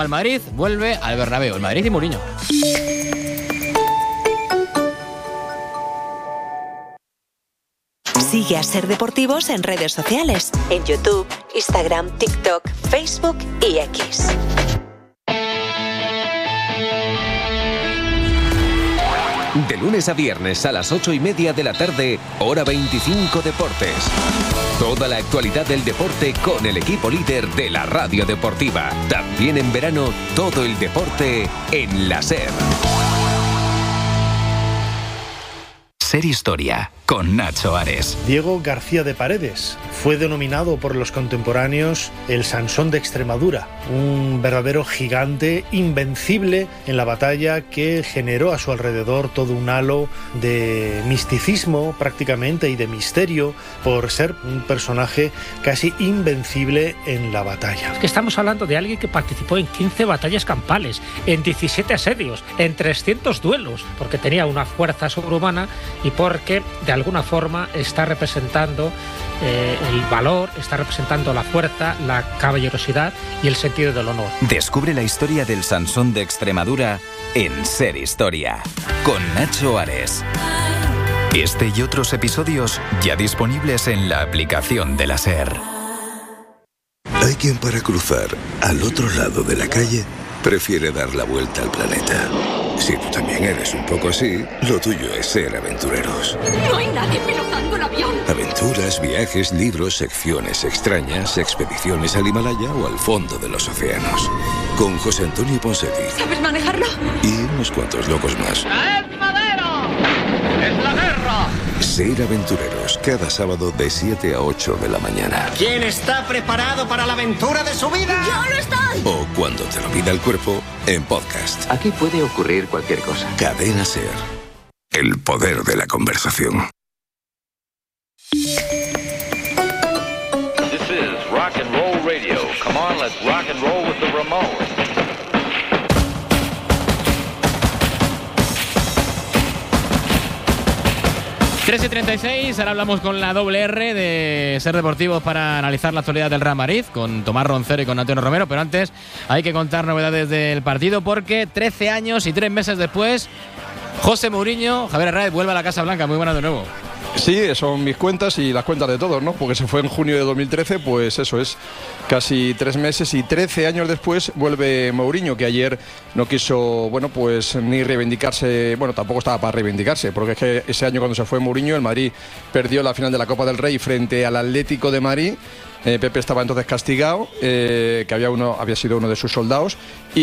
Al Madrid vuelve al Bernabéu, el Madrid y Mourinho. Sigue a Ser Deportivos en redes sociales, en YouTube, Instagram, TikTok, Facebook y X. De lunes a viernes a las 8:30 de la tarde, Hora 25 Deportes. Toda la actualidad del deporte con el equipo líder de la radio deportiva. También en verano, todo el deporte en la SER. SER Historia, con Nacho Ares. Diego García de Paredes fue denominado por los contemporáneos el Sansón de Extremadura, un verdadero gigante invencible en la batalla que generó a su alrededor todo un halo de misticismo prácticamente y de misterio por ser un personaje casi invencible en la batalla. Es que estamos hablando de alguien que participó en 15 batallas campales, en 17 asedios, en 300 duelos, porque tenía una fuerza sobrehumana y porque de alguna forma está representando el valor, está representando la fuerza, la caballerosidad y el sentido del honor. Descubre la historia del Sansón de Extremadura en SER Historia, con Nacho Ares. Este y otros episodios ya disponibles en la aplicación de la SER. Hay quien para cruzar al otro lado de la calle prefiere dar la vuelta al planeta. Si tú también eres un poco así, lo tuyo es ser aventureros. No hay nadie pilotando el avión. Aventuras, viajes, libros, secciones extrañas, expediciones al Himalaya o al fondo de los océanos. Con José Antonio Ponseti. ¿Sabes manejarlo? Y unos cuantos locos más. ¡Traed madera! ¡Es la guerra! Ser aventureros, cada sábado de 7 a 8 de la mañana. ¿Quién está preparado para la aventura de su vida? ¡Yo lo estoy! O cuando te lo pida el cuerpo, en podcast. Aquí puede ocurrir cualquier cosa. Cadena SER. El poder de la conversación. This is Rock and Roll Radio. Come on, let's rock and roll with the Ramones. 3:36, ahora hablamos con la doble R de Ser Deportivos para analizar la actualidad del Real Madrid con Tomás Roncero y con Antonio Romero, pero antes hay que contar novedades del partido porque 13 años y 3 meses después, José Mourinho, Javier Herráez vuelve a la Casa Blanca. Muy buenas de nuevo. Sí, son mis cuentas y las cuentas de todos, ¿no? Porque se fue en junio de 2013, pues eso es, casi 3 meses y 13 años después vuelve Mourinho, que ayer no quiso, bueno, pues ni reivindicarse, bueno, tampoco estaba para reivindicarse, porque es que ese año cuando se fue Mourinho, el Madrid perdió la final de la Copa del Rey frente al Atlético de Madrid. Pepe estaba entonces castigado, que había sido uno de sus soldados,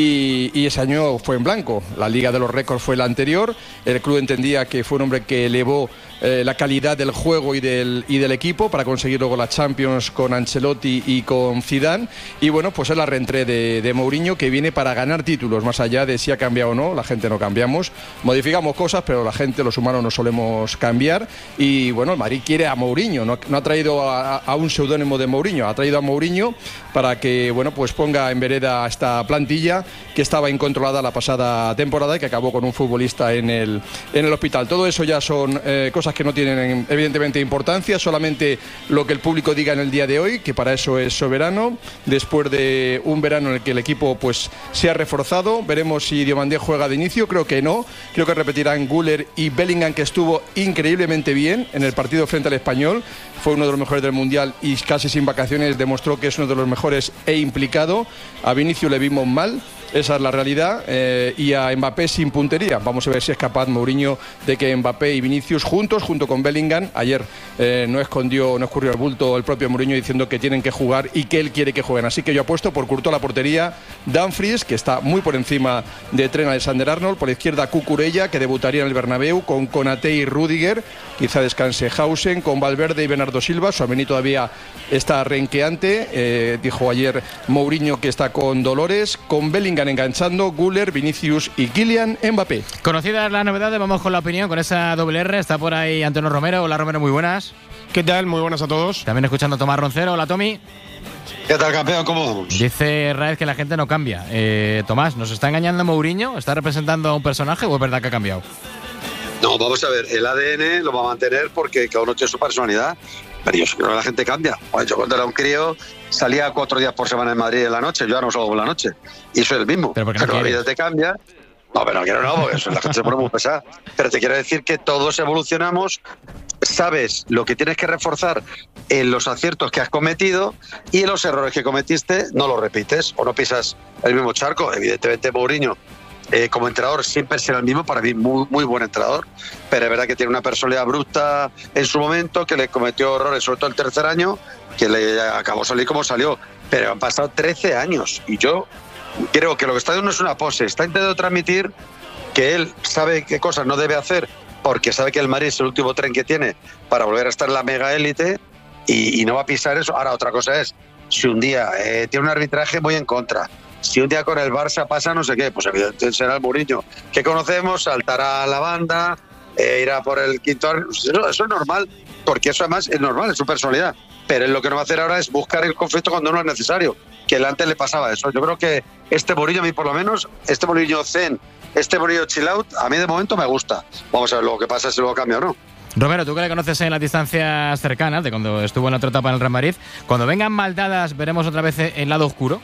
y ese año fue en blanco. La Liga de los Récords fue la anterior. El club entendía que fue un hombre que elevó la calidad del juego y del equipo para conseguir luego la Champions con Ancelotti y con Zidane. Y bueno, pues es la reentré de Mourinho, que viene para ganar títulos, más allá de si ha cambiado o no. La gente no cambiamos, modificamos cosas, pero la gente, los humanos, no solemos cambiar. Y bueno, el Madrid quiere a Mourinho, no ha traído a un seudónimo de Mourinho, ha traído a Mourinho para que, bueno, pues ponga en vereda esta plantilla que estaba incontrolada la pasada temporada y que acabó con un futbolista en el hospital. Todo eso ya son cosas que no tienen evidentemente importancia, solamente lo que el público diga en el día de hoy, que para eso es soberano. Después de un verano en el que el equipo pues se ha reforzado, veremos si Diomandé juega de inicio, creo que no, creo que repetirán Güler y Bellingham, que estuvo increíblemente bien en el partido frente al Español, fue uno de los mejores del Mundial y casi sin vacaciones demostró que es uno de los mejores e implicado. A Vinicius le vimos mal, esa es la realidad, y a Mbappé sin puntería. Vamos a ver si es capaz Mourinho de que Mbappé y Vinicius junto con Bellingham, ayer no escurrió el bulto el propio Mourinho diciendo que tienen que jugar y que él quiere que jueguen. Así que yo apuesto por Courtois a la portería, Dumfries, que está muy por encima de Trent Alexander-Arnold, por la izquierda Cucurella, que debutaría en el Bernabéu, con Konaté y Rüdiger, quizá descanse Hausen, con Valverde y Bernardo Silva. Tchouaméni todavía está renqueante, dijo ayer Mourinho que está con dolores, con Bellingham enganchando, Güler, Vinicius y Kylian Mbappé. Conocidas las novedades, vamos con la opinión, con esa doble R. Está por ahí Antonio Romero. Hola Romero, muy buenas. ¿Qué tal? Muy buenas a todos. También escuchando a Tomás Roncero. Hola Tommy. ¿Qué tal, campeón? ¿Cómo vamos? Dice Raez que la gente no cambia. Tomás, ¿nos está engañando Mourinho? ¿Está representando a un personaje o es verdad que ha cambiado? No, vamos a ver, el ADN lo va a mantener porque cada uno tiene su personalidad Pero yo creo que la gente cambia. Yo cuando era un crío salía 4 días por semana en Madrid en la noche, yo ya no salgo por la noche. Y soy el mismo. Pero la vida te cambia. No, pero no quiero, no, porque la gente se pone muy pesada. Pero te quiero decir que todos evolucionamos, sabes lo que tienes que reforzar en los aciertos que has cometido y en los errores que cometiste no los repites o no pisas el mismo charco. Evidentemente Mourinho como entrenador siempre será el mismo, para mí muy buen entrenador, pero es verdad que tiene una personalidad bruta en su momento, que le cometió errores, sobre todo el tercer año, que le acabó salir como salió, pero han pasado 13 años y yo creo que lo que está diciendo no es una pose, está intentando transmitir que él sabe qué cosas no debe hacer porque sabe que el Madrid es el último tren que tiene para volver a estar en la mega élite y no va a pisar eso. Ahora otra cosa es, si un día tiene un arbitraje muy en contra, si un día con el Barça pasa no sé qué, pues evidentemente será el Mourinho que conocemos, saltará a la banda, irá por el quinto. Eso es normal, porque eso además es normal, es su personalidad. Pero él lo que no va a hacer ahora es buscar el conflicto cuando no es necesario, que él antes le pasaba eso. Yo creo que este Mourinho, a mí por lo menos, este Mourinho zen, este Mourinho chill out, a mí de momento me gusta. Vamos a ver luego qué pasa, si luego cambia o no. Romero, tú que le conoces en las distancias cercanas, de cuando estuvo en la otra etapa en el Real Madrid, cuando vengan maldadas, ¿veremos otra vez el lado oscuro?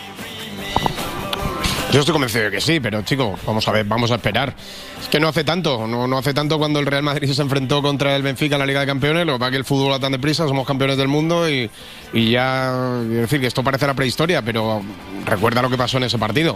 Yo estoy convencido de que sí, pero chico, vamos a ver, vamos a esperar. Es que no hace tanto, no hace tanto cuando el Real Madrid se enfrentó contra el Benfica en la Liga de Campeones. Lo que pasa es que el fútbol va tan deprisa, somos campeones del mundo y ya, es decir, que esto parece la prehistoria, pero recuerda lo que pasó en ese partido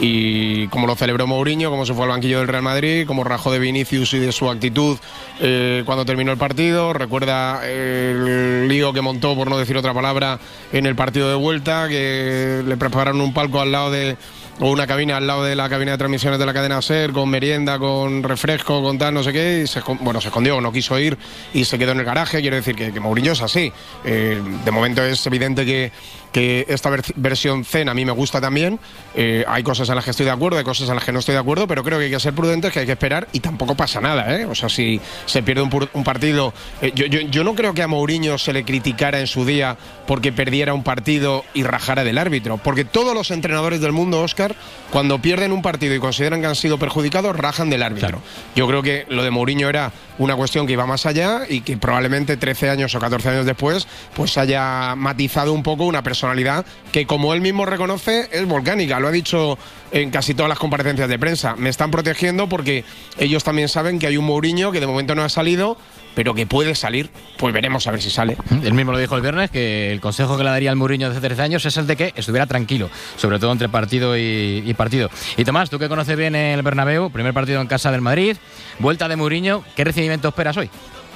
y cómo lo celebró Mourinho, cómo se fue al banquillo del Real Madrid, cómo rajó de Vinicius y de su actitud cuando terminó el partido. Recuerda el lío que montó, por no decir otra palabra, en el partido de vuelta, que le prepararon un palco al lado de, o una cabina al lado de la cabina de transmisiones de la cadena SER, con merienda, con refresco, con tal, no sé qué, y se escondió, no quiso ir y se quedó en el garaje. Quiero decir que Mourinho es así. De momento es evidente que esta versión zen a mí me gusta también. Hay cosas en las que estoy de acuerdo, hay cosas en las que no estoy de acuerdo, pero creo que hay que ser prudentes, que hay que esperar y tampoco pasa nada, ¿eh? O sea, si se pierde un partido... Yo no creo que a Mourinho se le criticara en su día porque perdiera un partido y rajara del árbitro, porque todos los entrenadores del mundo, Óscar, cuando pierden un partido y consideran que han sido perjudicados, rajan del árbitro. Claro. Yo creo que lo de Mourinho era una cuestión que iba más allá y que probablemente 13 años o 14 años después pues haya matizado un poco una personalidad que, como él mismo reconoce, es volcánica. Lo ha dicho en casi todas las comparecencias de prensa. Me están protegiendo porque ellos también saben que hay un Mourinho que de momento no ha salido, pero que puede salir. Pues veremos a ver si sale. Él mismo lo dijo el viernes, que el consejo que le daría al Mourinho de hace 13 años es el de que estuviera tranquilo, sobre todo entre partido y partido. Y Tomás, tú que conoces bien el Bernabéu, primer partido en casa del Madrid, vuelta de Mourinho, ¿qué recibimiento esperas hoy?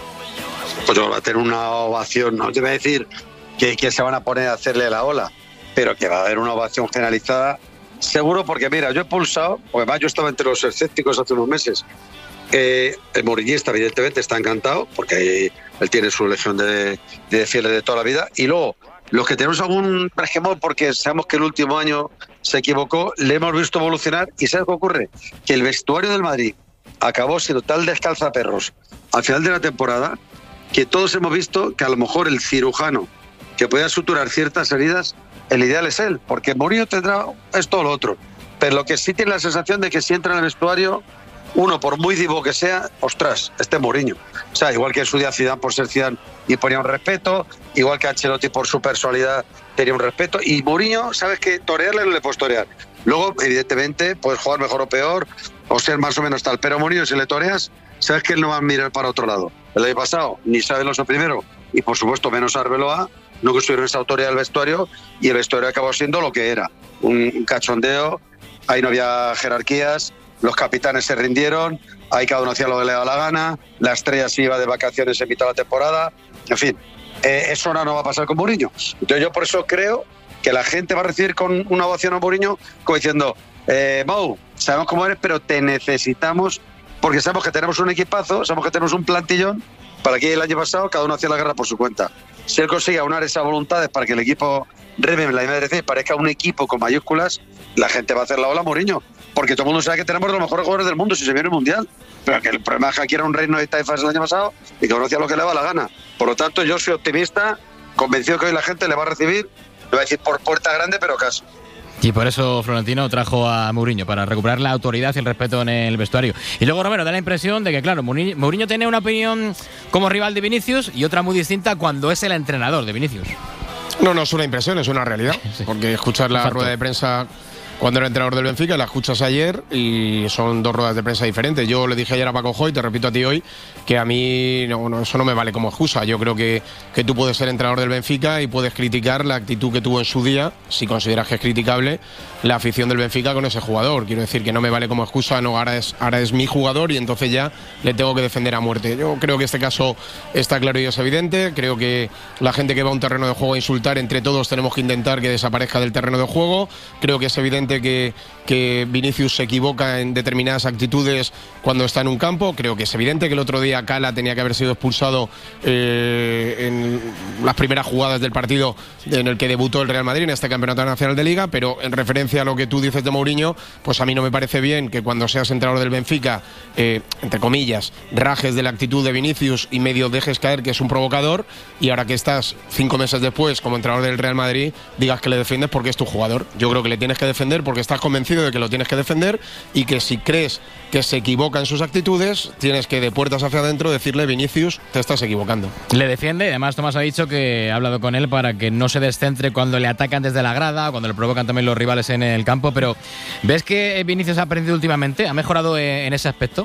Pues va a tener una ovación, no te voy a decir que se van a poner a hacerle la ola, pero que va a haber una ovación generalizada, seguro, porque mira, yo he pulsado, porque además yo estaba entre los escépticos hace unos meses. El mourinhista evidentemente está encantado, porque él tiene su legión de fieles de toda la vida, y luego los que tenemos algún resquemor porque sabemos que el último año se equivocó, le hemos visto evolucionar, y ¿sabes qué ocurre? Que el vestuario del Madrid acabó siendo tal descalzaperros al final de la temporada, que todos hemos visto que a lo mejor el cirujano que pueda suturar ciertas heridas, el ideal es él, porque Mourinho tendrá esto o lo otro, pero lo que sí tiene la sensación de que si entra en el vestuario, uno, por muy divo que sea, ostras, este es Mourinho. O sea, igual que en su día Zidane por ser Zidane y ponía un respeto, igual que Ancelotti por su personalidad tenía un respeto, y Mourinho, sabes que torearle no le puedes torear. Luego, evidentemente, puedes jugar mejor o peor, o ser más o menos tal, pero Mourinho, si le toreas, sabes que él no va a mirar para otro lado. El año pasado, ni sabe lo primero, y por supuesto menos Arbeloa, no construyeron esa autoridad del vestuario, y el vestuario acabó siendo lo que era, un cachondeo. Ahí no había jerarquías, los capitanes se rindieron, ahí cada uno hacía lo que le daba la gana, la estrella se iba de vacaciones en mitad de la temporada, en fin, eso ahora no va a pasar con Mourinho. Entonces yo por eso creo que la gente va a recibir con una ovación a Mourinho como diciendo, Mau, sabemos cómo eres, pero te necesitamos, porque sabemos que tenemos un equipazo, sabemos que tenemos un plantillón, para que el año pasado cada uno hacía la guerra por su cuenta. Si él consigue aunar esas voluntades para que el equipo reme en la misma dirección y parezca un equipo con mayúsculas, la gente va a hacer la ola a Mourinho, porque todo el mundo sabe que tenemos los mejores jugadores del mundo si se viene el Mundial, pero que el problema es que aquí era un reino de taifas el año pasado y que uno hacía lo que le daba la gana. Por lo tanto, yo soy optimista, convencido que hoy la gente le va a recibir, le va a decir por puerta grande, pero caso. Y por eso Florentino trajo a Mourinho, para recuperar la autoridad y el respeto en el vestuario. Y luego, Romero, da la impresión de que, claro, Mourinho tiene una opinión como rival de Vinicius y otra muy distinta cuando es el entrenador de Vinicius. No es una impresión, es una realidad. Sí. Porque escuchar la rueda de prensa cuando era entrenador del Benfica, la escuchas ayer y son dos ruedas de prensa diferentes. Yo le dije ayer a Paco Joy, te repito a ti hoy, que a mí eso no me vale como excusa. Yo creo que tú puedes ser entrenador del Benfica y puedes criticar la actitud que tuvo en su día, si consideras que es criticable, la afición del Benfica con ese jugador. Quiero decir que no me vale como excusa, no, ahora es mi jugador y entonces ya le tengo que defender a muerte. Yo creo que este caso está claro y es evidente. Creo que la gente que va a un terreno de juego a insultar, entre todos tenemos que intentar que desaparezca del terreno de juego. Creo que es evidente que Vinicius se equivoca en determinadas actitudes cuando está en un campo. Creo que es evidente que el otro día Cala tenía que haber sido expulsado en las primeras jugadas del partido en el que debutó el Real Madrid en este Campeonato Nacional de Liga, pero en referencia a lo que tú dices de Mourinho, pues a mí no me parece bien que cuando seas entrenador del Benfica, entre comillas, rajes de la actitud de Vinicius y medio dejes caer que es un provocador, y ahora que estás 5 meses después como entrenador del Real Madrid digas que le defiendes porque es tu jugador. Yo creo que le tienes que defender porque estás convencido de que lo tienes que defender, y que si crees que se equivoca en sus actitudes, tienes que de puertas hacia adentro decirle: Vinicius, te estás equivocando. Le defiende, y además Tomás ha dicho que ha hablado con él para que no se descentre cuando le atacan desde la grada, cuando le provocan también los rivales en el campo. Pero ¿ves que Vinicius ha aprendido últimamente? ¿Ha mejorado en ese aspecto?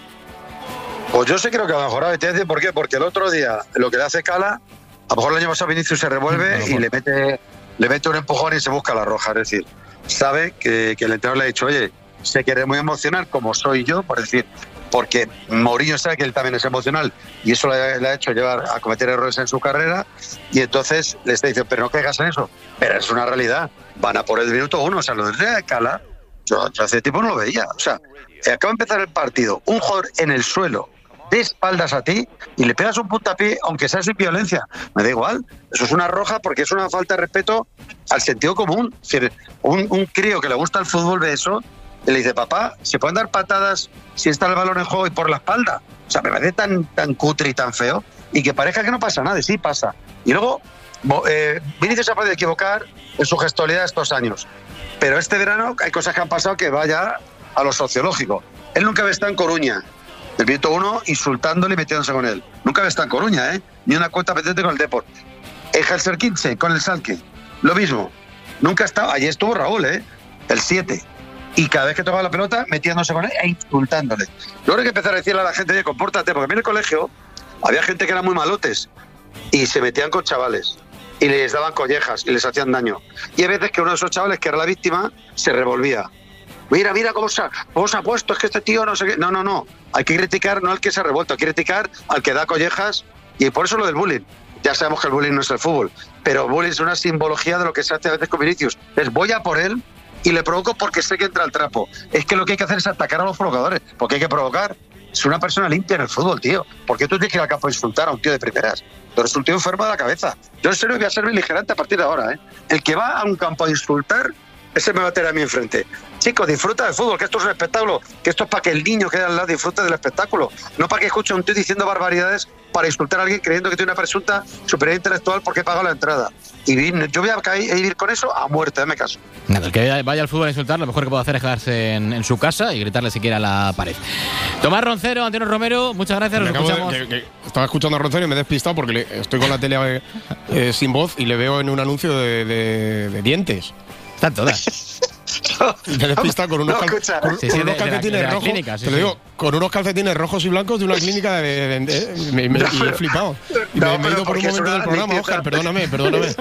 Pues yo sí creo que ha mejorado. Y te voy a decir por qué. Porque el otro día lo que le hace Cala, a lo mejor el año pasado Vinicius se revuelve y le mete un empujón y se busca la roja. Es decir, sabe que el entrenador le ha dicho: oye, sé que eres muy emocional como soy yo, por decir, porque Mourinho sabe que él también es emocional y eso le ha hecho llevar a cometer errores en su carrera, y entonces le está diciendo: pero no caigas en eso, pero es una realidad, van a por el minuto 1. O sea, lo de Cala, yo hace tiempo no lo veía. O sea, acaba de empezar el partido, un jugador en el suelo, de espaldas a ti, y le pegas un puntapié, aunque sea sin violencia. Me da igual, eso es una roja porque es una falta de respeto al sentido común. Es decir, un crío que le gusta el fútbol ve eso y le dice: papá, ¿se pueden dar patadas si está el balón en juego y por la espalda? O sea, me parece tan cutre y tan feo, y que parezca que no pasa nada, y sí pasa. Y luego, Vinicius se ha podido equivocar en su gestualidad estos años, pero este verano hay cosas que han pasado que vaya a lo sociológico. Él nunca había estado en Coruña, el minuto 1, insultándole y metiéndose con él. Nunca había estado en Coruña, ni una cuenta pendiente con el Depor. En Helsinki, con el Schalke, lo mismo. Nunca ha estado. Allí estuvo Raúl, el 7. Y cada vez que tocaba la pelota, metiéndose con él e insultándole. Yo creo que empezar a decirle a la gente: oye, compórtate, porque a mí en el colegio había gente que eran muy malotes y se metían con chavales y les daban collejas y les hacían daño. Y hay veces que uno de esos chavales, que era la víctima, se revolvía. Mira cómo se ha puesto, es que este tío no sé qué. No. Hay que criticar no al que se ha revuelto, hay que criticar al que da collejas, y por eso lo del bullying. Ya sabemos que el bullying no es el fútbol, pero el bullying es una simbología de lo que se hace a veces con Vinicius. Es: voy a por él y le provoco porque sé que entra al trapo. Es que lo que hay que hacer es atacar a los provocadores, porque hay que provocar. Es una persona limpia en el fútbol, tío. ¿Por qué tú tienes que ir al campo a insultar a un tío de primeras? Tú eres un tío enfermo de la cabeza. Yo en serio voy a ser beligerante a partir de ahora, El que va a un campo a insultar, ese me va a tener a mí enfrente. Chicos, disfruta del fútbol, que esto es un espectáculo, que esto es para que el niño que hay al lado disfrute del espectáculo, no para que escuche a un tío diciendo barbaridades para insultar a alguien creyendo que tiene una presunta superioridad intelectual porque paga la entrada. Y yo voy a ir con eso a muerte, dame caso. Nada, el que vaya al fútbol a insultar, lo mejor que puede hacer es quedarse en su casa y gritarle siquiera a la pared. Tomás Roncero, Antonio Romero, muchas gracias. Nos escuchamos. Estaba escuchando a Roncero y me he despistado porque estoy con la tele sin voz y le veo en un anuncio de dientes. Están todas. Me he despistado con unos calcetines rojos. Clínica, te lo digo, con unos calcetines rojos y blancos de una clínica y he flipado. Y me he ido por un momento del programa, Óscar, perdóname.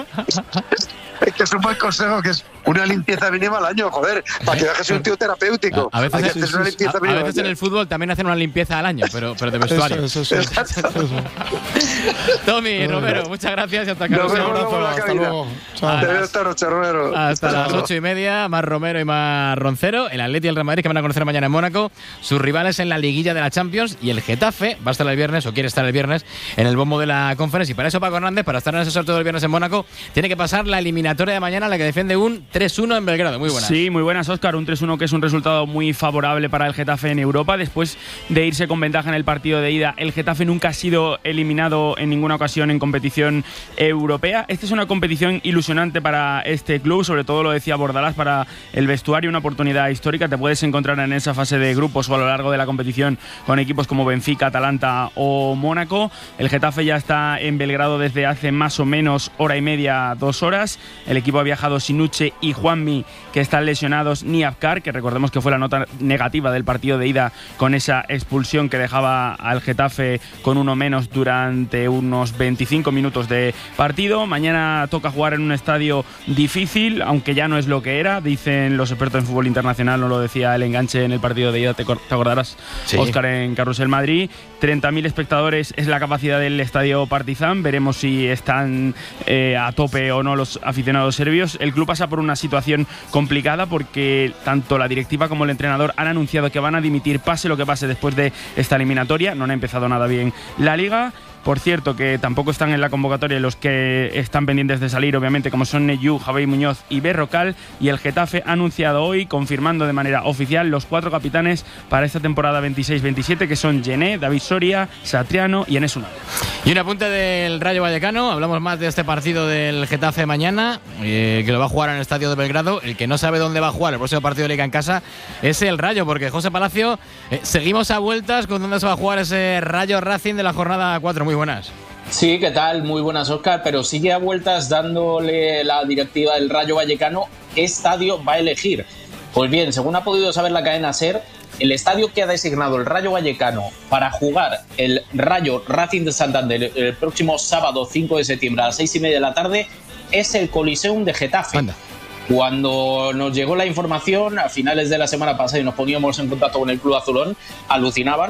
Es que es un buen consejo, que es una limpieza mínima al año, joder, para que veas que soy un tío terapéutico. A veces en el fútbol también hacen una limpieza al año, pero de vestuario. Eso. Tommy, Romero, muchas gracias y hasta acá. Un abrazo, hasta luego. Te veo esta noche, Romero. Hasta las 8:30, más Romero y más Roncero. El Atleti y el Real Madrid, que van a conocer mañana en Mónaco, sus rivales en la liguilla de la Champions, y el Getafe va a estar el viernes, o quiere estar el viernes, en el bombo de la Conference. Y para eso Paco Hernández, para estar en ese sorteo del viernes en Mónaco, tiene que pasar la eliminatoria eliminatoria de mañana, la que defiende un 3-1 en Belgrado. Muy buenas. Sí, muy buenas, Óscar. Un 3-1 que es un resultado muy favorable para el Getafe en Europa. Después de irse con ventaja en el partido de ida, el Getafe nunca ha sido eliminado en ninguna ocasión en competición europea. Esta es una competición ilusionante para este club, sobre todo lo decía Bordalás, para el vestuario, una oportunidad histórica. Te puedes encontrar en esa fase de grupos o a lo largo de la competición con equipos como Benfica, Atalanta o Mónaco. El Getafe ya está en Belgrado desde hace más o menos hora y media, 2 horas. El equipo ha viajado sin Uche y Juanmi, que están lesionados, ni Afkar, que recordemos que fue la nota negativa del partido de ida con esa expulsión que dejaba al Getafe con uno menos durante unos 25 minutos de partido. Mañana toca jugar en un estadio difícil, aunque ya no es lo que era, dicen los expertos en fútbol internacional, no lo decía el enganche en el partido de ida, te acordarás, sí. Óscar, en Carrusel Madrid. 30.000 espectadores es la capacidad del estadio Partizan, veremos si están a tope o no los aficionados serbios. El club pasa por una situación complicada porque tanto la directiva como el entrenador han anunciado que van a dimitir pase lo que pase después de esta eliminatoria. No han empezado nada bien la liga. Por cierto, que tampoco están en la convocatoria los que están pendientes de salir, obviamente, como son Neyu, Javier Muñoz y Berrocal. Y el Getafe ha anunciado hoy, confirmando de manera oficial, los 4 capitanes para esta temporada 26-27, que son Gené, David Soria, Satriano y Enes Unal. Y un apunte del Rayo Vallecano. Hablamos más de este partido del Getafe mañana, que lo va a jugar en el estadio de Belgrado. El que no sabe dónde va a jugar el próximo partido de Liga en casa es el Rayo, porque José Palacio, seguimos a vueltas con dónde se va a jugar ese Rayo Racing de la jornada 4. Muy buenas. Sí, ¿qué tal? Muy buenas, Óscar, pero sigue a vueltas dándole la directiva del Rayo Vallecano qué estadio va a elegir. Pues bien, según ha podido saber la cadena SER, el estadio que ha designado el Rayo Vallecano para jugar el Rayo Racing de Santander el próximo sábado 5 de septiembre a las 6:30 de la tarde es el Coliseum de Getafe. Anda. Cuando nos llegó la información a finales de la semana pasada y nos poníamos en contacto con el Club Azulón, alucinaban.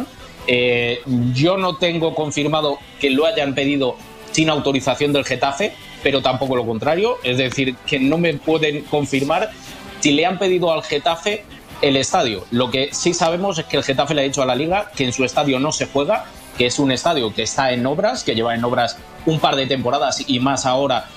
Yo no tengo confirmado que lo hayan pedido sin autorización del Getafe, pero tampoco lo contrario, es decir, que no me pueden confirmar si le han pedido al Getafe el estadio. Lo que sí sabemos es que el Getafe le ha dicho a la Liga que en su estadio no se juega, que es un estadio que está en obras, que lleva en obras un par de temporadas y más ahora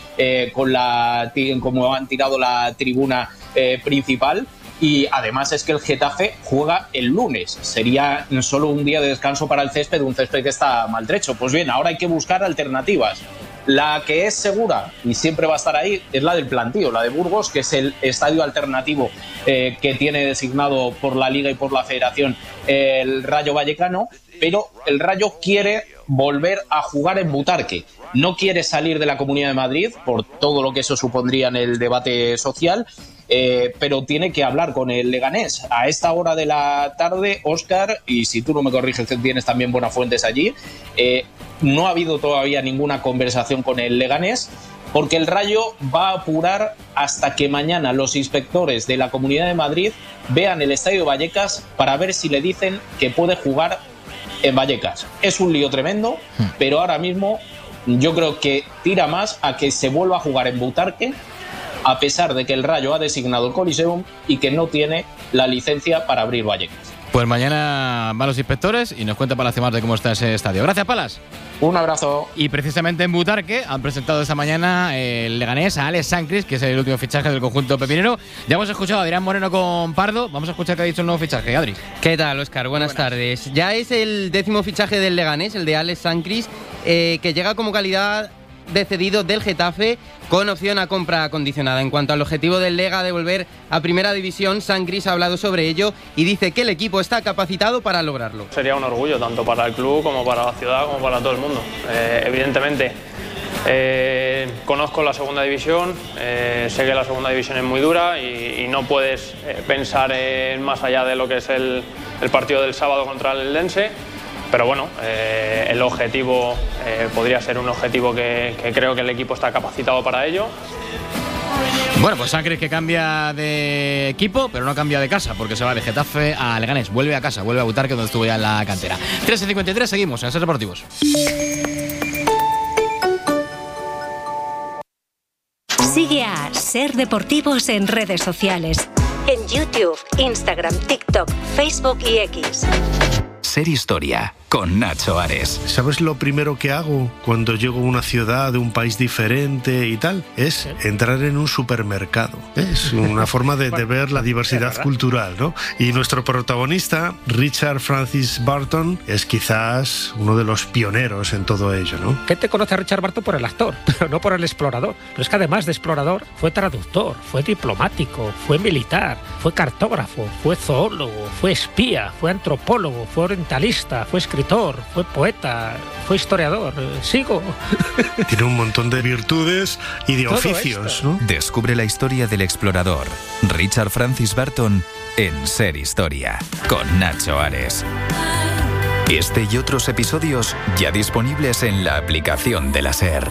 como han tirado la tribuna principal. Y además es que el Getafe juega el lunes. Sería solo un día de descanso para el césped, un césped que está maltrecho. Pues bien, ahora hay que buscar alternativas. La que es segura y siempre va a estar ahí es la del Plantío, la de Burgos, que es el estadio alternativo que tiene designado por la Liga y por la Federación el Rayo Vallecano. Pero el Rayo quiere volver a jugar en Butarque. No quiere salir de la Comunidad de Madrid por todo lo que eso supondría en el debate social. Pero tiene que hablar con el Leganés. A esta hora de la tarde, Óscar, y si tú no me corriges, tienes también buenas fuentes allí, no ha habido todavía ninguna conversación con el Leganés, porque el Rayo va a apurar hasta que mañana los inspectores de la Comunidad de Madrid vean el Estadio Vallecas para ver si le dicen que puede jugar en Vallecas. Es un lío tremendo, pero ahora mismo yo creo que tira más a que se vuelva a jugar en Butarque, a pesar de que el Rayo ha designado el Coliseum y que no tiene la licencia para abrir Vallecas. Pues mañana van los inspectores y nos cuenta Palacio más de cómo está ese estadio. Gracias, Palas. Un abrazo. Y precisamente en Butarque han presentado esta mañana el Leganés a Alex Sancris, que es el último fichaje del conjunto pepinero. Ya hemos escuchado a Adrián Moreno con Pardo. Vamos a escuchar qué ha dicho el nuevo fichaje. Adri. ¿Qué tal, Óscar? Buenas tardes. Ya es el 10º fichaje del Leganés, el de Alex Sancris, que llega como calidad de cedido del Getafe con opción a compra condicionada. En cuanto al objetivo del Lega de volver a Primera División, Sancris ha hablado sobre ello y dice que el equipo está capacitado para lograrlo. Sería un orgullo tanto para el club como para la ciudad como para todo el mundo. Evidentemente conozco la Segunda División, sé que la Segunda División es muy dura y no puedes pensar en más allá de lo que es el partido del sábado contra el Eldense. Pero bueno, el objetivo podría ser un objetivo que creo que el equipo está capacitado para ello. Bueno, pues Sancris que cambia de equipo, pero no cambia de casa, porque se va de Getafe a Leganés. Vuelve a casa, vuelve a Butarque, donde estuvo ya en la cantera. 13:53, seguimos en Ser Deportivos. Sigue a Ser Deportivos en redes sociales. En YouTube, Instagram, TikTok, Facebook y X. Ser Historia, con Nacho Ares. ¿Sabes lo primero que hago cuando llego a una ciudad de un país diferente y tal? Es entrar en un supermercado. Es una forma de ver la diversidad cultural, ¿no? Y nuestro protagonista, Richard Francis Burton, es quizás uno de los pioneros en todo ello, ¿no? ¿Qué te conoce a Richard Burton por el actor, pero no por el explorador? Pero es que además de explorador, fue traductor, fue diplomático, fue militar, fue cartógrafo, fue zoólogo, fue espía, fue antropólogo, fue orientalista, fue escritor, fue poeta, fue historiador. Sigo. Tiene un montón de virtudes y de oficios, ¿no? Descubre la historia del explorador Richard Francis Burton en Ser Historia con Nacho Ares. Este y otros episodios ya disponibles en la aplicación de la SER.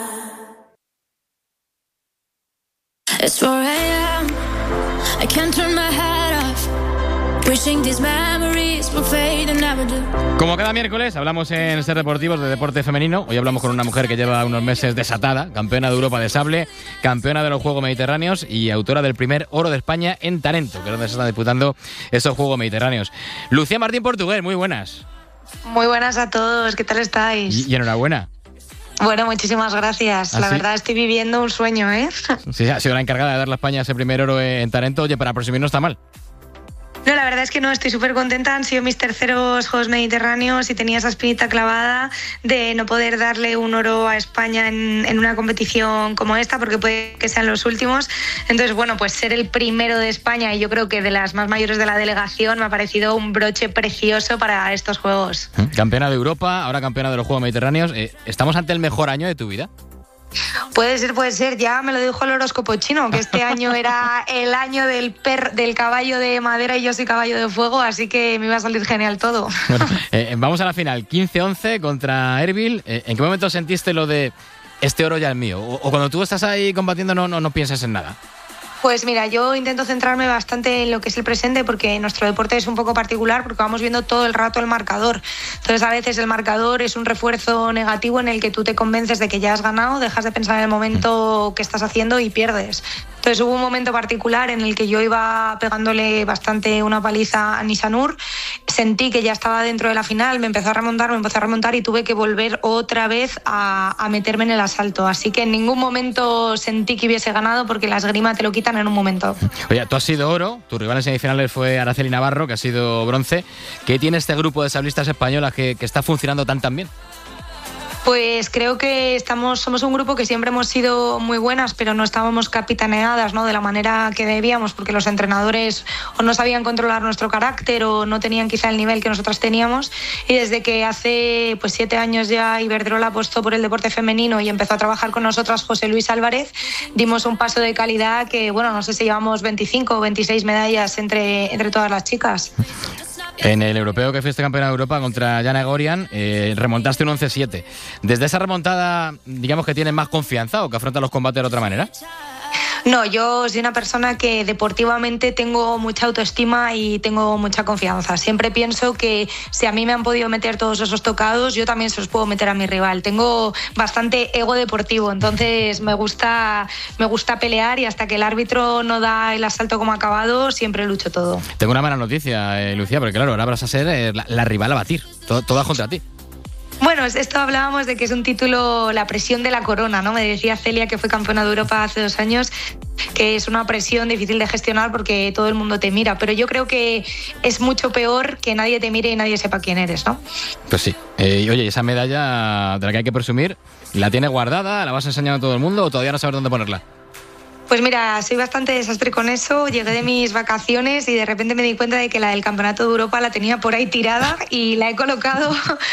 It's 4 a.m. I can't turn my head off. Wishing these memories will fade and never do. Como cada miércoles hablamos en Ser Deportivos de deporte femenino. Hoy hablamos con una mujer que lleva unos meses desatada, campeona de Europa de sable, campeona de los Juegos Mediterráneos y autora del primer oro de España en Tarento, que es donde se están disputando esos Juegos Mediterráneos. Lucía Martín Portugués, muy buenas. Muy buenas a todos, ¿qué tal estáis? Y enhorabuena. Bueno, muchísimas gracias. La verdad estoy viviendo un sueño, ¿eh? Sí, ha sido la encargada de darle a España ese primer oro en Tarento. Oye, para presumir no está mal. No, la verdad es que no, estoy súper contenta. Han sido mis terceros Juegos Mediterráneos y tenía esa espinita clavada de no poder darle un oro a España en una competición como esta, porque puede que sean los últimos. Entonces, bueno, pues ser el primero de España y yo creo que de las más mayores de la delegación me ha parecido un broche precioso para estos Juegos. Campeona de Europa, ahora campeona de los Juegos Mediterráneos. ¿Estamos ante el mejor año de tu vida? Puede ser, ya me lo dijo el horóscopo chino, que este año era el año del caballo de madera y yo soy caballo de fuego, así que me iba a salir genial todo. Bueno, vamos a la final, 15-11 contra Erbil. ¿En qué momento sentiste lo de este oro ya es mío? ¿O cuando tú estás ahí combatiendo no piensas en nada? Pues mira, yo intento centrarme bastante en lo que es el presente porque nuestro deporte es un poco particular porque vamos viendo todo el rato el marcador. Entonces a veces el marcador es un refuerzo negativo en el que tú te convences de que ya has ganado, dejas de pensar en el momento que estás haciendo y pierdes. Entonces hubo un momento particular en el que yo iba pegándole bastante una paliza a Nisanur, sentí que ya estaba dentro de la final, me empezó a remontar y tuve que volver otra vez a meterme en el asalto. Así que en ningún momento sentí que hubiese ganado porque la esgrima te lo quitan en un momento. Oye, tú has sido oro, tu rival en semifinales fue Araceli Navarro, que ha sido bronce. ¿Qué tiene este grupo de sablistas españolas que está funcionando tan bien? Pues creo que somos un grupo que siempre hemos sido muy buenas, pero no estábamos capitaneadas, ¿no?, de la manera que debíamos, porque los entrenadores o no sabían controlar nuestro carácter o no tenían quizá el nivel que nosotras teníamos. Y desde que hace 7 años ya Iberdrola apostó por el deporte femenino y empezó a trabajar con nosotras José Luis Álvarez, dimos un paso de calidad que, bueno, no sé si llevamos 25 o 26 medallas entre todas las chicas. En el europeo que fuiste campeona de Europa contra Jana Gorian, remontaste un 11-7. ¿Desde esa remontada, digamos que tienes más confianza o que afrontas los combates de otra manera? No, yo soy una persona que deportivamente tengo mucha autoestima y tengo mucha confianza. Siempre pienso que si a mí me han podido meter todos esos tocados, yo también se los puedo meter a mi rival. Tengo bastante ego deportivo, entonces me gusta pelear y hasta que el árbitro no da el asalto como acabado, siempre lucho todo. Tengo una mala noticia, Lucía, porque claro, ahora vas a ser la rival a batir, todas contra ti. Bueno, esto hablábamos de que es un título, la presión de la corona, ¿no? Me decía Celia, que fue campeona de Europa hace 2 años, que es una presión difícil de gestionar porque todo el mundo te mira, pero yo creo que es mucho peor que nadie te mire y nadie sepa quién eres, ¿no? Pues sí. Oye, esa medalla de la que hay que presumir, ¿la tienes guardada? ¿La vas a enseñar a todo el mundo o todavía no sabes dónde ponerla? Pues mira, soy bastante desastre con eso. Llegué de mis vacaciones y de repente me di cuenta de que la del Campeonato de Europa la tenía por ahí tirada y la he colocado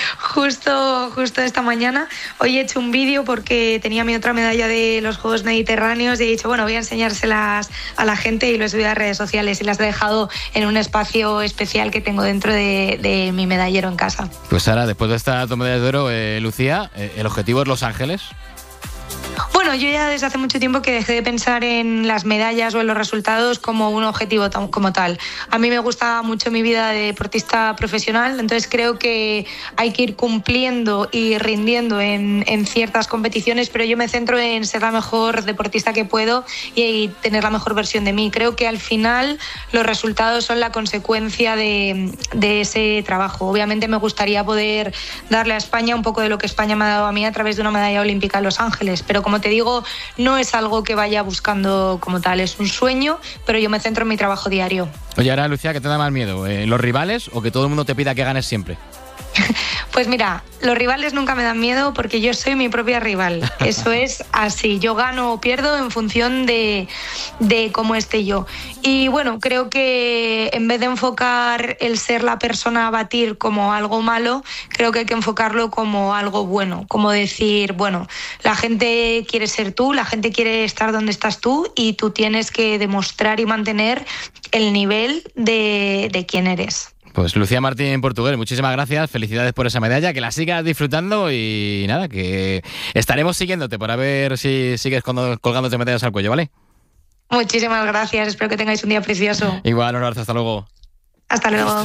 justo esta mañana. Hoy he hecho un vídeo porque tenía mi otra medalla de los Juegos Mediterráneos y he dicho, bueno, voy a enseñárselas a la gente y lo he subido a redes sociales y las he dejado en un espacio especial que tengo dentro de mi medallero en casa. Pues ahora, después de esta medalla de oro, Lucía, ¿el objetivo es Los Ángeles? Bueno, Bueno, yo ya desde hace mucho tiempo que dejé de pensar en las medallas o en los resultados como un objetivo como tal. A mí me gusta mucho mi vida de deportista profesional, entonces creo que hay que ir cumpliendo y rindiendo en ciertas competiciones, pero yo me centro en ser la mejor deportista que puedo y tener la mejor versión de mí. Creo que al final los resultados son la consecuencia de ese trabajo. Obviamente me gustaría poder darle a España un poco de lo que España me ha dado a mí a través de una medalla olímpica en Los Ángeles, pero como te digo, no es algo que vaya buscando como tal, es un sueño, pero yo me centro en mi trabajo diario. Oye, ahora, Lucía, ¿qué te da más miedo? ¿Los rivales o que todo el mundo te pida que ganes siempre? Pues mira, los rivales nunca me dan miedo porque yo soy mi propia rival. Eso es así. Yo gano o pierdo en función de cómo esté yo. Y bueno, creo que en vez de enfocar el ser la persona a batir como algo malo, creo que hay que enfocarlo como algo bueno. Como decir, bueno, la gente quiere ser tú, la gente quiere estar donde estás tú y tú tienes que demostrar y mantener el nivel de quién eres. Pues Lucía Martín Portugués, muchísimas gracias, felicidades por esa medalla, que la sigas disfrutando y nada, que estaremos siguiéndote para ver si sigues colgándote medallas al cuello, ¿vale? Muchísimas gracias, espero que tengáis un día precioso. Igual, un abrazo, hasta luego. Hasta luego.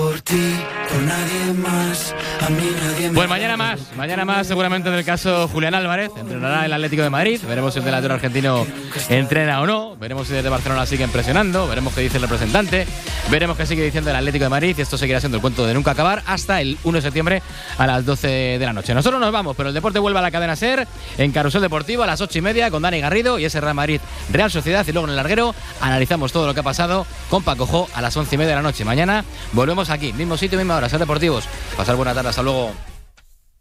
Pues mañana más seguramente del caso Julián Álvarez, entrenará el Atlético de Madrid, veremos si el delantero argentino entrena o no, veremos si desde Barcelona sigue impresionando, veremos qué dice el representante, veremos qué sigue diciendo el Atlético de Madrid y esto seguirá siendo el cuento de nunca acabar hasta el 1 de septiembre a las 12 de la noche. Nosotros nos vamos, pero el deporte vuelve a la cadena SER en Carrusel Deportivo a las 8:30 con Dani Garrido y ese Real Madrid Real Sociedad y luego en el larguero analizamos todo lo que ha pasado con Paco Jo a las 11:30 de la noche. Mañana volvemos aquí, mismo sitio, misma hora, SER Deportivos. Pasar buena tarde, hasta luego.